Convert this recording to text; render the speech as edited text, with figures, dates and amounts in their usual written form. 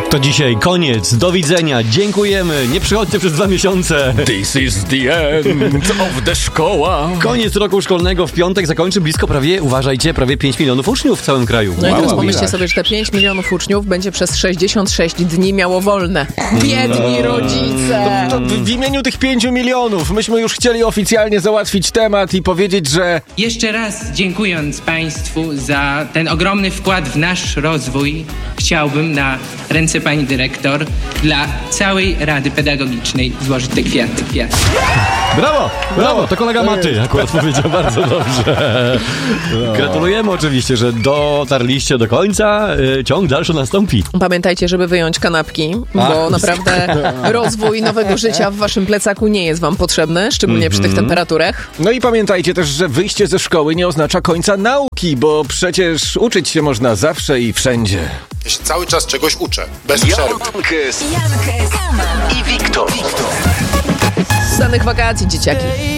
To dzisiaj koniec. Do widzenia. Dziękujemy. Nie przychodźcie przez 2 miesiące. This is the end of the szkoła. Koniec roku szkolnego w piątek zakończy blisko prawie 5 milionów uczniów w całym kraju. No i teraz pomyślcie sobie, że te 5 milionów uczniów będzie przez 66 dni miało wolne. Biedni rodzice. To w imieniu tych 5 milionów myśmy już chcieli oficjalnie załatwić temat i powiedzieć, że... Jeszcze raz dziękując Państwu za ten ogromny wkład w nasz rozwój, chciałbym na ręce Pani Dyrektor dla całej Rady Pedagogicznej złożyć te kwiaty. Brawo, to kolega Maty akurat powiedział bardzo dobrze. Gratulujemy oczywiście, że dotarliście do końca. Ciąg dalszy nastąpi. Pamiętajcie, żeby wyjąć kanapki, bo naprawdę rozwój nowego życia w waszym plecaku nie jest wam potrzebny, szczególnie przy tych temperaturach. No i pamiętajcie też, że wyjście ze szkoły nie oznacza końca nauki, bo przecież uczyć się można zawsze i wszędzie. Ja się cały czas czegoś uczę, bez przerwy. Jankes i Wiktor. Znanych wakacji, dzieciaki.